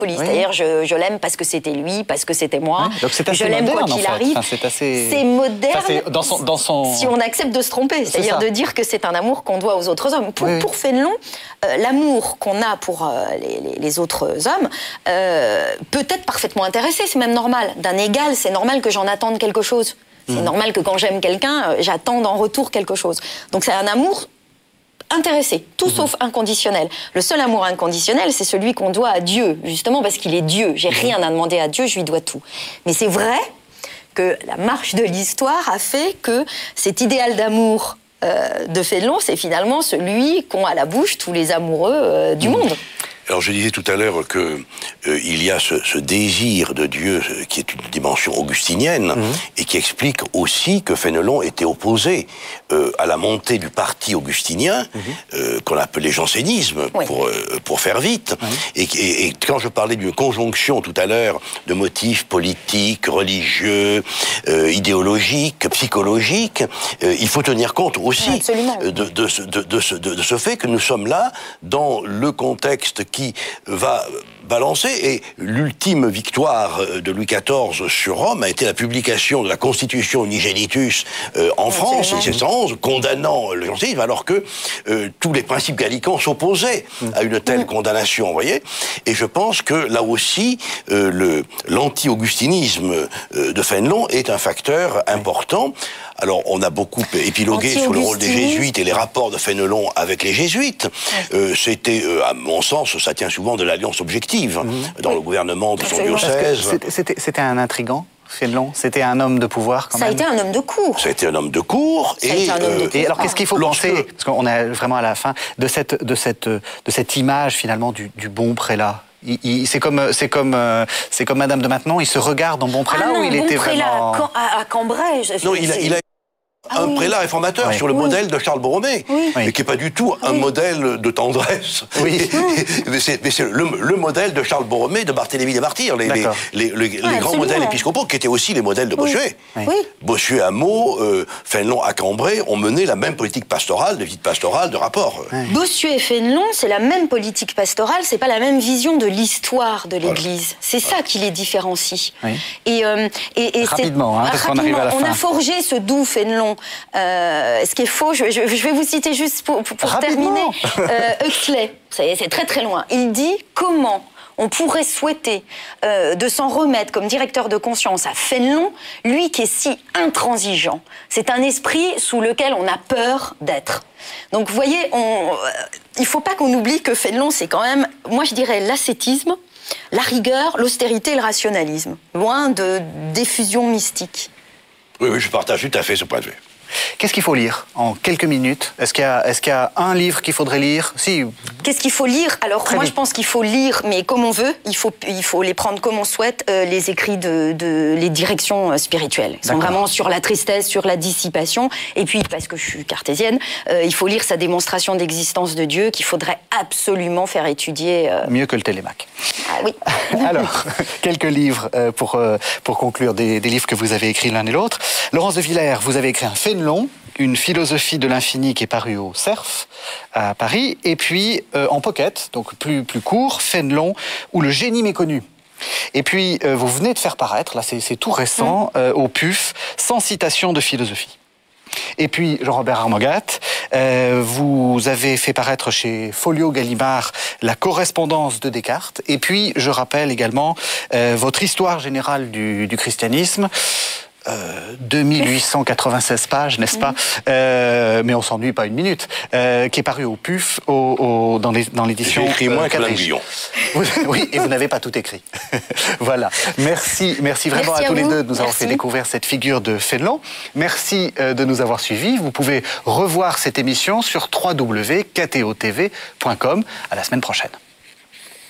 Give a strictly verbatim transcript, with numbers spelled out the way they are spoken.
Oui. C'est-à-dire, je, je l'aime parce que c'était lui, parce que c'était moi. Oui. Donc c'est assez je l'aime moderne, quoi qu'il en fait. arrive. Enfin, c'est assez... C'est moderne. Enfin, c'est dans son, dans son... Si on accepte de se tromper, c'est-à-dire de dire que c'est un amour qu'on doit aux autres hommes. Pour, oui, oui. pour Fénelon, euh, l'amour qu'on a pour euh, les, les, les autres hommes euh, peut être parfaitement intéressé. C'est même normal. D'un égal, c'est normal que j'en attende quelque chose. C'est mmh. normal que quand j'aime quelqu'un, euh, j'attende en retour quelque chose. Donc c'est un amour intéressé, tout mmh. sauf inconditionnel. Le seul amour inconditionnel, c'est celui qu'on doit à Dieu, justement parce qu'il est Dieu. J'ai mmh. rien à demander à Dieu, je lui dois tout. Mais c'est vrai que la marche de l'histoire a fait que cet idéal d'amour euh, de Fénelon, c'est finalement celui qu'ont à la bouche tous les amoureux euh, du mmh. monde. Alors je disais tout à l'heure que euh, il y a ce, ce désir de Dieu euh, qui est une dimension augustinienne mmh. et qui explique aussi que Fénelon était opposé euh, à la montée du parti augustinien mmh. euh, qu'on appelait jansénisme oui. pour euh, pour faire vite. Mmh. Et, et, et quand je parlais d'une conjonction tout à l'heure de motifs politiques, religieux, euh, idéologiques, psychologiques, euh, il faut tenir compte aussi de, de, de, de, de, ce, de, de ce fait que nous sommes là dans le contexte qui va balancer, et l'ultime victoire de Louis quatorze sur Rome a été la publication de la Constitution Unigenitus euh, en France, en mille sept cent onze, condamnant le jansénisme, alors que euh, tous les principes gallicans s'opposaient mmh. à une telle mmh. condamnation, vous voyez. Et je pense que là aussi, euh, le, l'anti-augustinisme euh, de Fénelon est un facteur important. Alors, on a beaucoup épilogué sur le rôle des jésuites et les rapports de Fénelon avec les jésuites. Ouais. Euh, c'était, euh, à mon sens, ça tient souvent de l'alliance objective mmh. dans oui. le gouvernement de son diocèse. C'était, c'était un intrigant, Fénelon. C'était un homme de pouvoir, quand ça même. Ça a été un homme de cour. Ça a été un homme de cour. Ça et, a été un homme de cour. Et alors, qu'est-ce qu'il faut Lorsque... penser, parce qu'on est vraiment à la fin, de cette, de cette, de cette image, finalement, du, du bon prélat? Il, il, c'est comme, c'est comme, euh, c'est comme Madame de Maintenon. Il se regarde en bon prélat ah non, ou il bon était prélat vraiment à, à Cambrai. Je, non, il a, il a Ah un oui. prélat réformateur oui. sur le oui. modèle de Charles Borromée, oui. et qui n'est pas du tout un oui. modèle de tendresse. Oui. mais c'est, mais c'est le, le modèle de Charles Borromée, de Barthélemy des Martyrs, les, les, les, les, ouais, les grands modèles épiscopaux, qui étaient aussi les modèles de Bossuet. Oui. Oui. Bossuet à Meaux, euh, Fénelon à Cambrai ont mené la même politique pastorale, de visite pastorale, de rapport. Oui. Bossuet et Fénelon, c'est la même politique pastorale, c'est pas la même vision de l'histoire de l'Église. Voilà. C'est ça voilà. qui les différencie. Oui. Et, euh, et, et rapidement, hein, parce qu'on arrive à la on fin. a forgé ce doux Fénelon. Euh, ce qui est faux, je, je, je vais vous citer juste pour, pour, pour terminer. Euh, Huxley, c'est, c'est très très loin. Il dit comment on pourrait souhaiter euh, de s'en remettre comme directeur de conscience à Fénelon, lui qui est si intransigeant. C'est un esprit sous lequel on a peur d'être. Donc vous voyez, on, euh, il ne faut pas qu'on oublie que Fénelon, c'est quand même, moi je dirais l'ascétisme, la rigueur, l'austérité et le rationalisme. Loin de d'effusion mystique. Oui, oui, je partage tout à fait ce point de vue. Qu'est-ce qu'il faut lire en quelques minutes? Est-ce qu'il y a, est-ce qu'il y a un livre qu'il faudrait lire? Si. Qu'est-ce qu'il faut lire? Alors Très moi vite. Je pense qu'il faut lire, mais comme on veut. Il faut, il faut les prendre comme on souhaite. Euh, les écrits de, de les directions spirituelles. Ils sont vraiment sur la tristesse, sur la dissipation. Et puis parce que je suis cartésienne, euh, il faut lire sa démonstration d'existence de Dieu qu'il faudrait absolument faire étudier. Euh... Mieux que le Télémaque. Ah oui. Alors quelques livres euh, pour euh, pour conclure des, des livres que vous avez écrits l'un et l'autre. Laurence de Villers, vous avez écrit un Fénelon, une philosophie de l'infini qui est parue au Cerf à Paris, et puis euh, en pocket, donc plus, plus court, Fénelon ou le génie méconnu. Et puis euh, vous venez de faire paraître, là c'est, c'est tout récent, mmh. euh, au P U F, Sans citation de philosophie. Et puis Jean-Robert Armogat, euh, vous avez fait paraître chez Folio Gallimard La correspondance de Descartes. Et puis je rappelle également euh, votre histoire générale du, du christianisme. Euh, deux mille huit cent quatre-vingt-seize pages, n'est-ce pas? euh, Mais on s'ennuie pas une minute. Euh, qui est paru au P U F, au, au, dans, les, dans l'édition. J'ai écrit moins que Quadrige. Guillon. Oui, et vous n'avez pas tout écrit. Voilà. Merci, merci vraiment merci à, à tous vous. les deux de nous merci. avoir fait découvrir cette figure de Fénelon. Merci euh, de nous avoir suivis. Vous pouvez revoir cette émission sur w w w point k t o t v point com. À la semaine prochaine.